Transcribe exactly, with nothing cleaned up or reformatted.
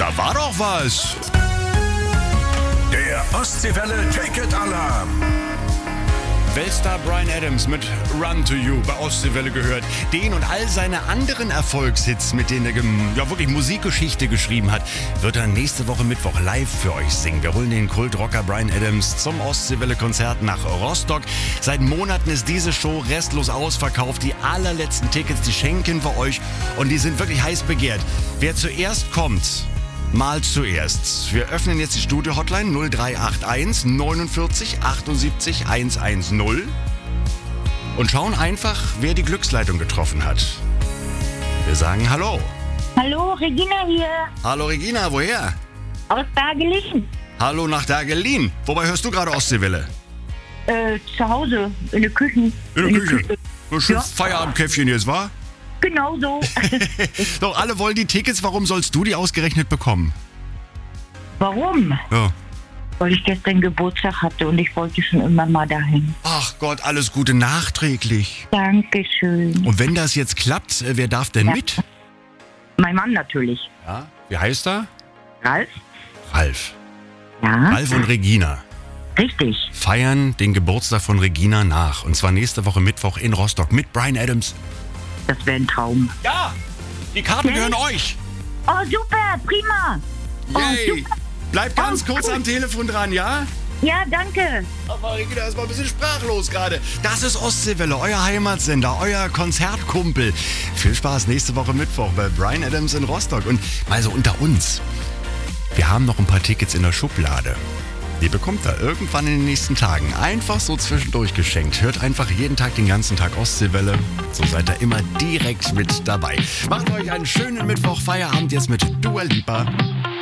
Da war doch was. Der Ostseewelle Ticket-Alarm. Weltstar Bryan Adams mit Run to You bei Ostseewelle gehört. Den und all seine anderen Erfolgshits, mit denen er gem- ja wirklich Musikgeschichte geschrieben hat, wird er nächste Woche Mittwoch live für euch singen. Wir holen den Kultrocker Bryan Adams zum Ostseewelle-Konzert nach Rostock. Seit Monaten ist diese Show restlos ausverkauft. Die allerletzten Tickets, die schenken wir euch und die sind wirklich heiß begehrt. Wer zuerst kommt, mal zuerst. Wir öffnen jetzt die Studio-Hotline null drei acht eins neunundvierzig achtundsiebzig hundertzehn und schauen einfach, wer die Glücksleitung getroffen hat. Wir sagen Hallo. Hallo, Regina hier, Hallo Regina, woher? aus Dagelin. Hallo nach Dagelin. Wobei hörst du gerade Ostseewelle? Äh, zu Hause, in der Küche. In der Küche. Ein schönes Ja. Feierabendkäffchen jetzt, wa? Genau so. Doch, alle wollen die Tickets. Warum sollst du die ausgerechnet bekommen? Warum? Ja. Weil ich gestern Geburtstag hatte und ich wollte schon immer mal dahin. Ach Gott, alles Gute nachträglich. Dankeschön. Und wenn das jetzt klappt, äh, wer darf denn Ja. mit? Mein Mann natürlich. Ja. Wie heißt er? Ralf? Ralf. Ja, Ralf und Regina richtig. feiern den Geburtstag von Regina nach. Und zwar nächste Woche Mittwoch in Rostock mit Bryan Adams. Das wäre ein Traum. Ja, die Karten Ja. gehören euch. Oh, super, prima. Oh, Yay. super. Bleib ganz Oh, kurz cool. am Telefon dran, ja? Ja, danke. Aber Regina ist mal ein bisschen sprachlos gerade. Das ist Ostseewelle, euer Heimatsender, euer Konzertkumpel. Viel Spaß nächste Woche Mittwoch bei Bryan Adams in Rostock. Und mal so unter uns. Wir haben noch ein paar Tickets in der Schublade. Die bekommt ihr irgendwann in den nächsten Tagen. Einfach so zwischendurch geschenkt. Hört einfach jeden Tag den ganzen Tag Ostseewelle. So seid ihr immer direkt mit dabei. Macht euch einen schönen Mittwoch, Feierabend jetzt mit Dua Lipa.